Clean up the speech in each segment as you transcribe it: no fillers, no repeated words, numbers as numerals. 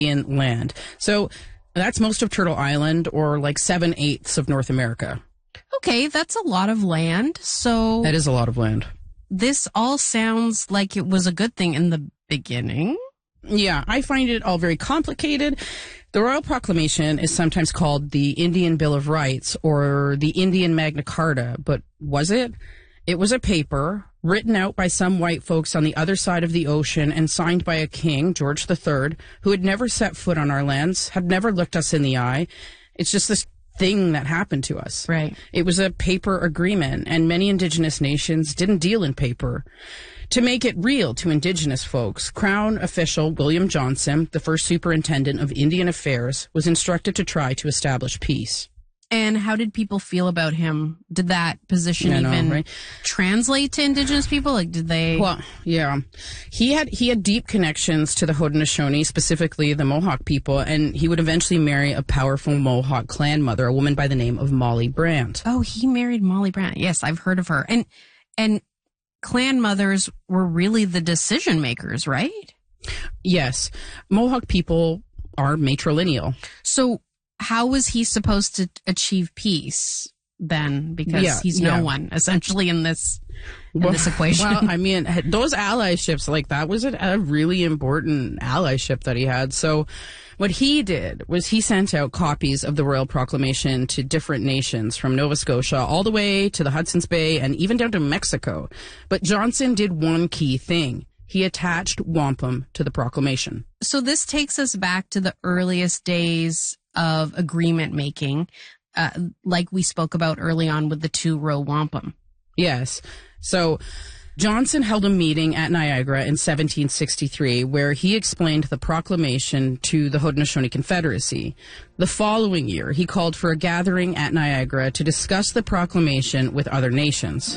in land. So that's most of Turtle Island, or like 7/8 of North America. Okay, that's a lot of land. So That is a lot of land. this all sounds like it was a good thing in the beginning. Yeah, I find it all very complicated. The Royal Proclamation is sometimes called the Indian Bill of Rights or the Indian Magna Carta, but was it? It was a paper written out by some white folks on the other side of the ocean and signed by a king, George III, who had never set foot on our lands, had never looked us in the eye. It's just this thing that happened to us. Right. It was a paper agreement, and many Indigenous nations didn't deal in paper. To make it real to Indigenous folks, Crown official William Johnson, the first superintendent of Indian Affairs, was instructed to try to establish peace. And how did people feel about him? Did that position even translate to Indigenous people? Like, did they? Well, yeah. He had deep connections to the Haudenosaunee, specifically the Mohawk people, and he would eventually marry a powerful Mohawk clan mother, a woman by the name of Molly Brant. Oh, he married Molly Brant. Yes, I've heard of her. And clan mothers were really the decision makers, right? Yes. Mohawk people are matrilineal. So how was he supposed to achieve peace then? Because he's no one, essentially, in this equation. Well, I mean, those allyships, like, that was a really important allyship that he had. So what he did was he sent out copies of the Royal Proclamation to different nations, from Nova Scotia all the way to the Hudson's Bay and even down to Mexico. But Johnson did one key thing. He attached wampum to the proclamation. So this takes us back to the earliest days of agreement making, like we spoke about early on with the 2-row wampum. Yes. So Johnson held a meeting at Niagara in 1763 where he explained the proclamation to the Haudenosaunee Confederacy. The following year, he called for a gathering at Niagara to discuss the proclamation with other nations.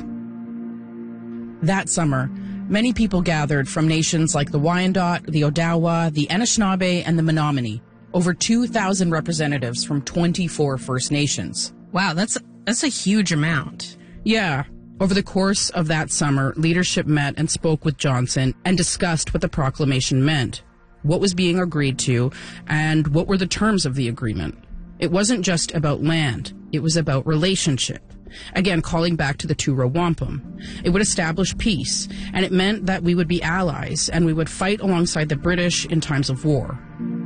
That summer, many people gathered from nations like the Wyandot, the Odawa, the Anishinaabe, and the Menominee. Over 2,000 representatives from 24 First Nations. Wow, that's a huge amount. Yeah. Over the course of that summer, leadership met and spoke with Johnson and discussed what the proclamation meant, what was being agreed to, and what were the terms of the agreement. It wasn't just about land. It was about relationship. Again, calling back to the 2-row wampum. It would establish peace, and it meant that we would be allies and we would fight alongside the British in times of war.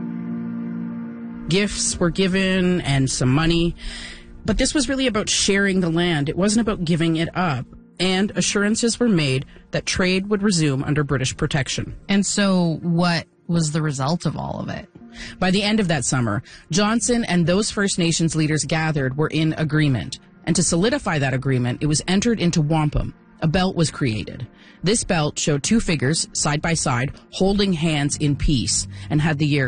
Gifts were given and some money, but this was really about sharing the land. It wasn't about giving it up. And assurances were made that trade would resume under British protection. And so what was the result of all of it? By the end of that summer, Johnson and those First Nations leaders gathered were in agreement. And to solidify that agreement, it was entered into wampum. A belt was created. This belt showed two figures, side by side, holding hands in peace, and had the year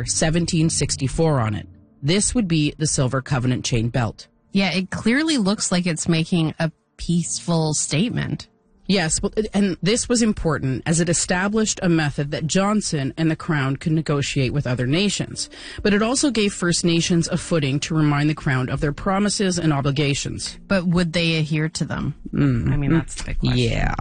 1764 on it. This would be the Silver Covenant Chain Belt. Yeah, it clearly looks like it's making a peaceful statement. Yes, and this was important as it established a method that Johnson and the Crown could negotiate with other nations. But it also gave First Nations a footing to remind the Crown of their promises and obligations. But would they adhere to them? I mean, that's the big question. Yeah.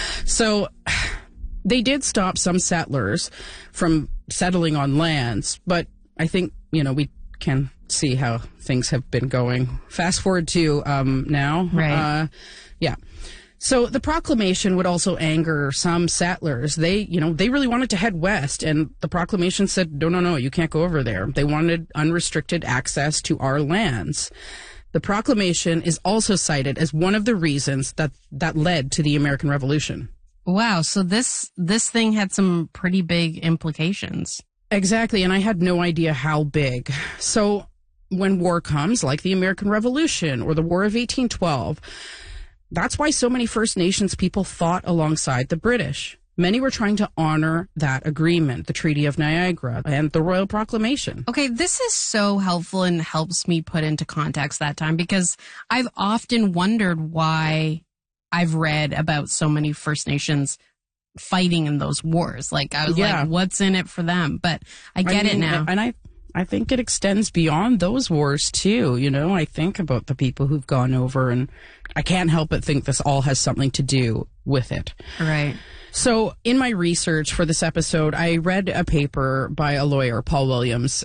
So they did stop some settlers from settling on lands, but I think, we can see how things have been going. Fast forward to now. Right. Yeah. So the proclamation would also anger some settlers. They really wanted to head west, and the proclamation said, no, you can't go over there. They wanted unrestricted access to our lands. The proclamation is also cited as one of the reasons that led to the American Revolution. Wow, so this thing had some pretty big implications. Exactly, and I had no idea how big. So when war comes, like the American Revolution or the War of 1812, that's why so many First Nations people fought alongside the British. Many were trying to honor that agreement, the Treaty of Niagara and the Royal Proclamation. Okay, this is so helpful and helps me put into context that time, because I've often wondered why I've read about so many First Nations fighting in those wars. Like, I was like, what's in it for them? But I get it now. And I think it extends beyond those wars, too. I think about the people who've gone over, and I can't help but think this all has something to do with it. Right. So in my research for this episode, I read a paper by a lawyer, Paul Williams,